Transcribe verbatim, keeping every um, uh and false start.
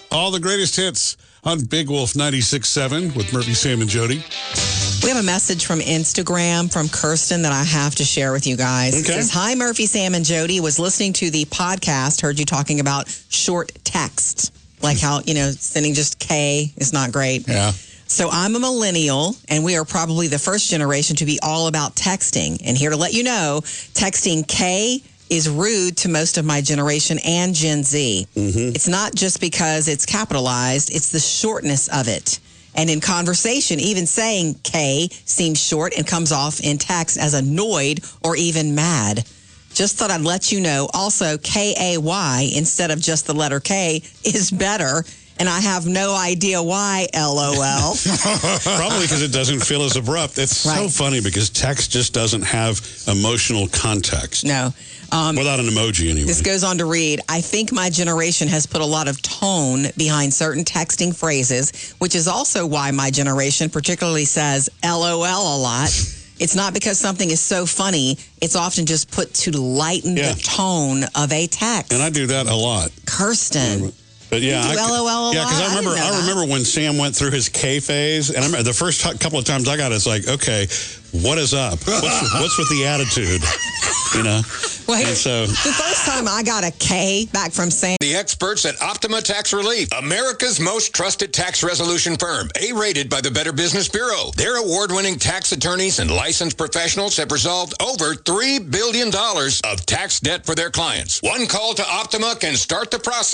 All the greatest hits on Big Wolf ninety-six point seven with Murphy, Sam, and Jody. We have a message from Instagram from Kirsten that I have to share with you guys. Okay. It says, hi, Murphy, Sam, and Jody. Was listening to the podcast, heard you talking about short text, like how, you know, sending just K is not great. Yeah. So I'm a millennial, and we are probably the first generation to be all about texting. And here to let you know, texting K is rude to most of my generation and Gen Z. Mm-hmm. It's not just because it's capitalized, it's the shortness of it. And in conversation, even saying K seems short and comes off in text as annoyed or even mad. Just thought I'd let you know. Also, K A Y instead of just the letter K is better. And I have no idea why, LOL. Probably because it doesn't feel as abrupt. It's right. So funny because text just doesn't have emotional context. No. Um, Without an emoji, anyway. This goes on to read, I think my generation has put a lot of tone behind certain texting phrases, which is also why my generation particularly says LOL a lot. It's not because something is so funny. It's often just put to lighten yeah. the tone of a text. And I do that a lot. Kirsten. But yeah, you do I, LOL a yeah, because I remember, I, I remember when Sam went through his K phase, and I remember the first t- couple of times I got it, it's like, okay, what is up? What's, what's with the attitude? You know. Wait, and so the first time I got a K back from Sam. The experts at Optima Tax Relief, America's most trusted tax resolution firm, A-rated by the Better Business Bureau. Their award-winning tax attorneys and licensed professionals have resolved over three billion dollars of tax debt for their clients. One call to Optima can start the process.